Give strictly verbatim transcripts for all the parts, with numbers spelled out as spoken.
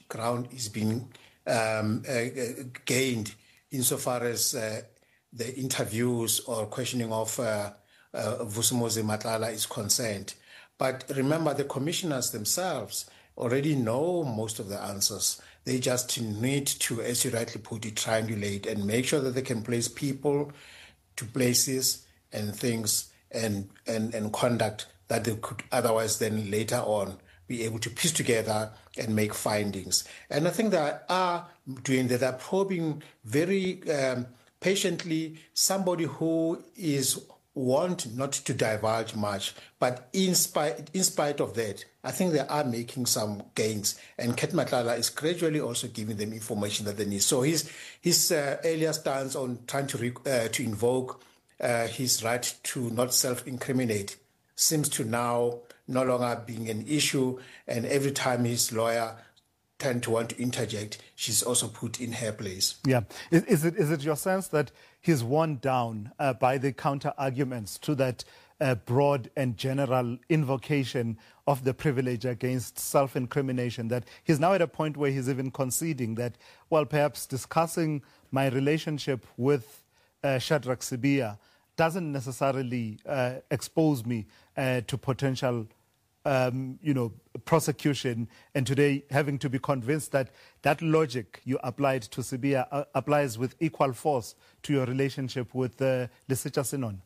ground is being um, uh, gained insofar as uh, the interviews or questioning of uh, uh, Vusimuzi Matlala is concerned. But remember, the commissioners themselves already know most of the answers. They just need to, as you rightly put it, triangulate and make sure that they can place people to places and things and, and, and conduct that they could otherwise then later on be able to piece together and make findings. And I think they are doing that, they're probing very um, patiently somebody who is want not to divulge much, but in spite, in spite of that, I think they are making some gains. And Kurt Matlala is gradually also giving them information that they need. So his his uh, earlier stance on trying to re, uh, to invoke uh, his right to not self-incriminate seems to now no longer being an issue. And every time his lawyer tend to want to interject, she's also put in her place. Yeah. Is, is it is it your sense that he's worn down uh, by the counter-arguments to that uh, broad and general invocation of the privilege against self-incrimination, that he's now at a point where he's even conceding that, well, perhaps discussing my relationship with uh, Shadrack Sibiya doesn't necessarily uh, expose me uh, to potential Um, you know, prosecution, and today having to be convinced that that logic you applied to Sibiya uh, applies with equal force to your relationship with uh, Lesitsha Senon?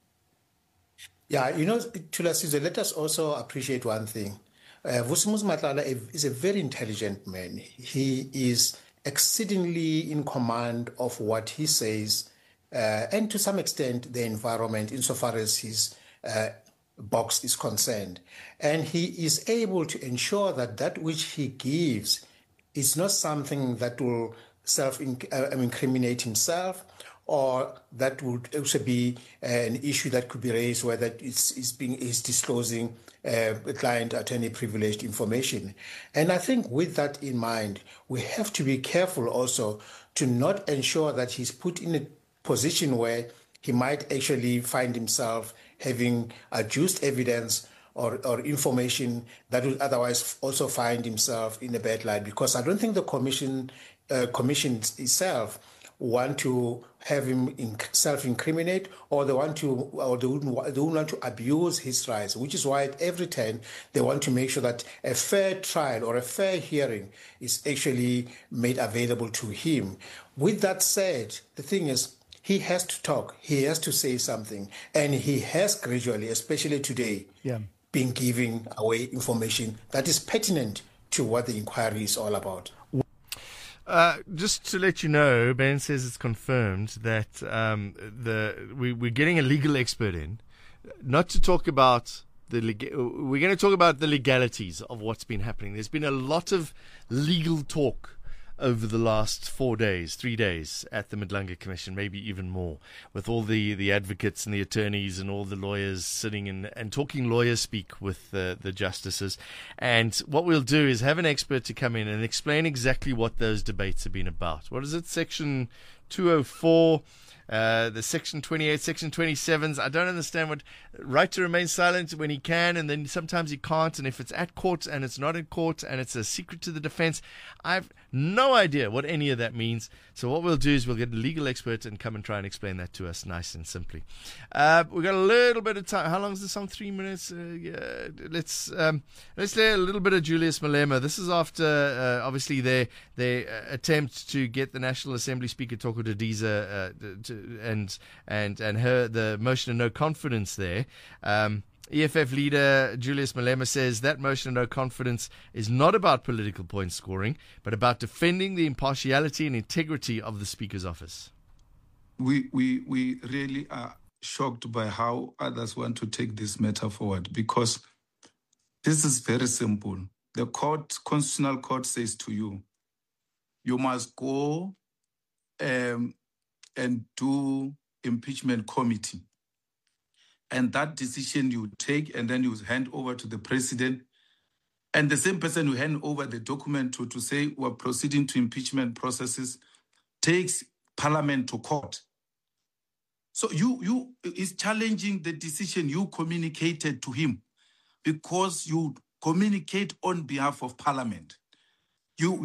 Yeah, you know, Thulasizwe, let us also appreciate one thing. Uh, Vusimuzi Matlala is a very intelligent man. He is exceedingly in command of what he says, uh, and to some extent the environment insofar as his uh, box is concerned. And he is able to ensure that that which he gives is not something that will self-incriminate himself, or that would also be an issue that could be raised where that it's, it's being is disclosing uh, client attorney privileged information. And I think with that in mind, we have to be careful also to not ensure that he's put in a position where he might actually find himself having adduced evidence or, or information that would otherwise also find himself in a bad light. Because I don't think the commission, uh, commission itself want to have him in self-incriminate, or they want to, or they wouldn't, they wouldn't want to abuse his rights. Which is why at every turn they want to make sure that a fair trial or a fair hearing is actually made available to him. With that said, the thing is, he has to talk, he has to say something, and he has gradually, especially today, yeah. been giving away information that is pertinent to what the inquiry is all about. Uh, just to let you know, Ben says it's confirmed that um, the we, we're getting a legal expert in, not to talk about the leg- we're going to talk about the legalities of what's been happening. There's been a lot of legal talk over the last four days, three days at the Madlanga Commission, maybe even more, with all the, the advocates and the attorneys and all the lawyers sitting in and talking lawyer speak with the, the justices. And what we'll do is have an expert to come in and explain exactly what those debates have been about. What is it? Section two oh four, uh, the Section twenty-eight, Section twenty-sevens. I don't understand what right to remain silent when he can, and then sometimes he can't. And if it's at court and it's not in court and it's a secret to the defense, I've no idea what any of that means. So what we'll do is we'll get a legal expert and come and try and explain that to us nice and simply. Uh, we've got a little bit of time. How long is the song? Three minutes? Uh, yeah, let's um, let's hear a little bit of Julius Malema. This is after, uh, obviously, their, their uh, attempt to get the National Assembly Speaker, Toko Didiza, uh, to, and, and, and her, the motion of no confidence there. Um, E F F leader Julius Malema says that motion of no confidence is not about political point scoring, but about defending the impartiality and integrity of the Speaker's office. We, we, we really are shocked by how others want to take this matter forward, because this is very simple. The court, Constitutional Court says to you, you must go um, and do impeachment committee. And that decision you take, and then you hand over to the president. And the same person who hand over the document to, to say we're proceeding to impeachment processes takes parliament to court. So you, you is challenging the decision you communicated to him, because you communicate on behalf of parliament. You